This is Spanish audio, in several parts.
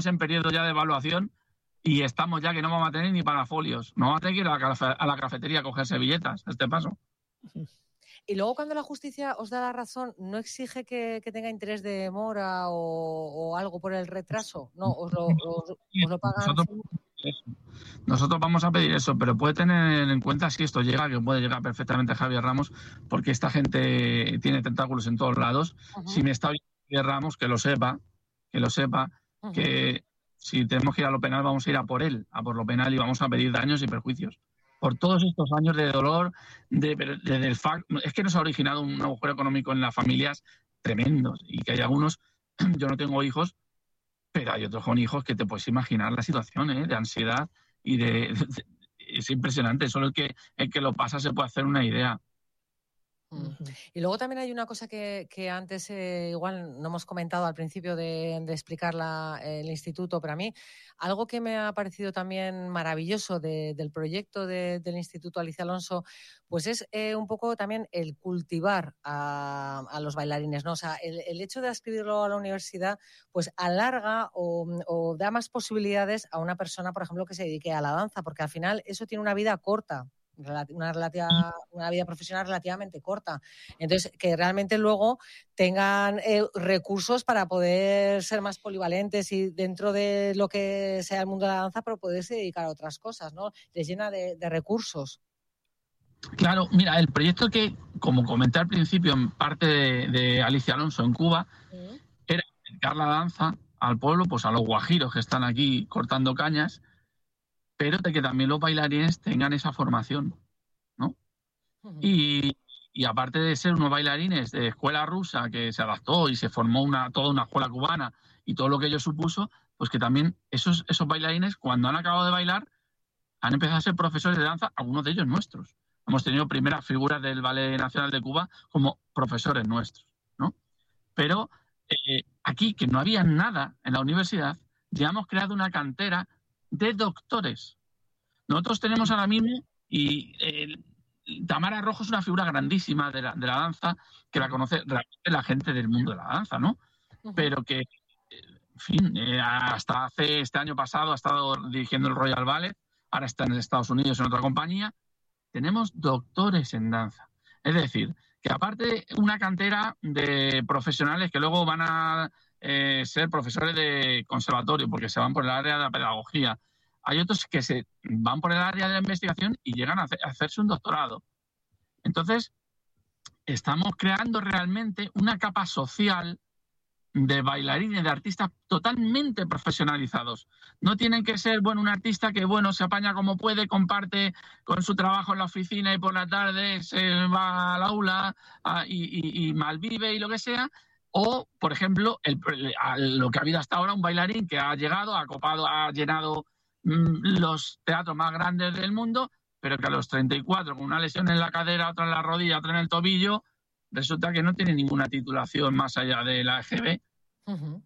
estamos en periodo ya de evaluación y estamos ya que no vamos a tener ni parafolios. No vamos a tener que ir a la cafetería a coger servilletas, a este paso. Y luego cuando la justicia os da la razón, ¿no exige que tenga interés de mora o algo por el retraso? No, os lo pagan. Nosotros vamos a pedir eso, pero puede tener en cuenta si esto llega, que puede llegar perfectamente Javier Ramos, porque esta gente tiene tentáculos en todos lados. Uh-huh. Si me está viendo Javier Ramos, que lo sepa, uh-huh, que si tenemos que ir a lo penal, vamos a ir a por él, a por lo penal, y vamos a pedir daños y perjuicios. Por todos estos años de dolor, es que nos ha originado un agujero económico en las familias tremendos, y que hay algunos, yo no tengo hijos, pero hay otros con hijos que te puedes imaginar la situación, de ansiedad y es impresionante. Solo el que lo pasa se puede hacer una idea. Y luego también hay una cosa que antes igual no hemos comentado al principio de explicar el instituto, pero a mí algo que me ha parecido también maravilloso del proyecto del Instituto Alicia Alonso, pues es un poco también el cultivar a los bailarines, ¿no? O sea, el hecho de adscribirlo a la universidad pues alarga o da más posibilidades a una persona, por ejemplo, que se dedique a la danza, porque al final eso tiene una vida corta. Una vida profesional relativamente corta. Entonces, que realmente luego tengan recursos para poder ser más polivalentes y dentro de lo que sea el mundo de la danza, pero poderse dedicar a otras cosas, ¿no? Les llena de recursos. Claro, mira, el proyecto que, como comenté al principio, en parte de Alicia Alonso en Cuba, era acercar la danza al pueblo, pues a los guajiros que están aquí cortando cañas, pero de que también los bailarines tengan esa formación, ¿no? Uh-huh. Y aparte de ser unos bailarines de escuela rusa que se adaptó y se formó toda una escuela cubana y todo lo que ello supuso, pues que también esos bailarines, cuando han acabado de bailar, han empezado a ser profesores de danza, algunos de ellos nuestros. Hemos tenido primeras figuras del Ballet Nacional de Cuba como profesores nuestros, ¿no? Pero aquí, que no había nada en la universidad, ya hemos creado una cantera de doctores. Nosotros tenemos ahora mismo, y Tamara Rojo es una figura grandísima de la danza, que la conoce realmente la gente del mundo de la danza, ¿no? Uh-huh. Pero que, en fin, hasta este año pasado ha estado dirigiendo el Royal Ballet, ahora está en Estados Unidos en otra compañía. Tenemos doctores en danza. Es decir, que aparte de una cantera de profesionales que luego van a ser profesores de conservatorio, porque se van por el área de la pedagogía, hay otros que se van por el área de la investigación y llegan a hacerse un doctorado. Entonces, estamos creando realmente una capa social de bailarines, de artistas totalmente profesionalizados. No tienen que ser, un artista que, se apaña como puede, comparte con su trabajo en la oficina y por la tarde se va al aula y malvive y lo que sea. O, por ejemplo, lo que ha habido hasta ahora, un bailarín que ha llegado, ha llenado los teatros más grandes del mundo, pero que a los 34, con una lesión en la cadera, otra en la rodilla, otra en el tobillo, resulta que no tiene ninguna titulación más allá de la EGB. Uh-huh.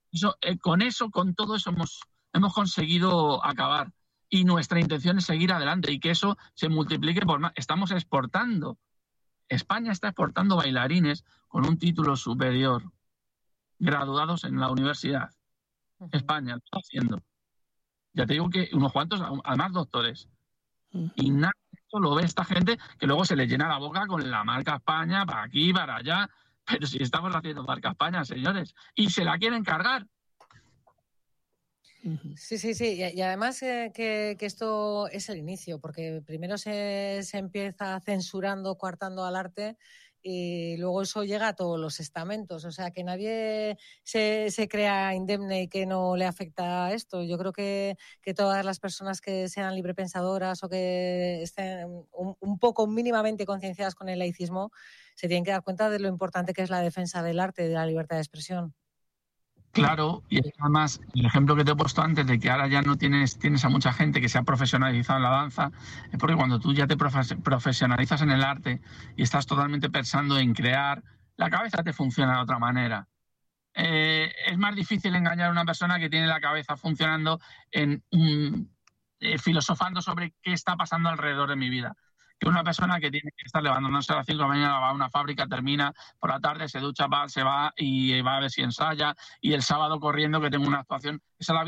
Con todo eso hemos conseguido acabar. Y nuestra intención es seguir adelante y que eso se multiplique por más. Estamos exportando. España está exportando bailarines con un título superior, graduados en la universidad. Uh-huh. España lo está haciendo. Ya te digo que unos cuantos, además doctores. Uh-huh. Y nada, esto lo ve esta gente que luego se le llena la boca con la marca España, para aquí, para allá. Pero si estamos haciendo marca España, señores, y se la quieren cargar. Sí. Y además que esto es el inicio, porque primero se empieza censurando, coartando al arte, y luego eso llega a todos los estamentos. O sea, que nadie se crea indemne y que no le afecta esto. Yo creo que todas las personas que sean librepensadoras o que estén un poco mínimamente concienciadas con el laicismo se tienen que dar cuenta de lo importante que es la defensa del arte y de la libertad de expresión. Claro, y además el ejemplo que te he puesto antes de que ahora ya no tienes a mucha gente que se ha profesionalizado en la danza, es porque cuando tú ya te profesionalizas en el arte y estás totalmente pensando en crear, la cabeza te funciona de otra manera. Es más difícil engañar a una persona que tiene la cabeza funcionando filosofando sobre qué está pasando alrededor de mi vida, que una persona que tiene que estar levantándose a las 5 de la mañana, va a una fábrica, termina por la tarde, se ducha, se va y va a ver si ensaya, y el sábado corriendo que tengo una actuación. Esa es la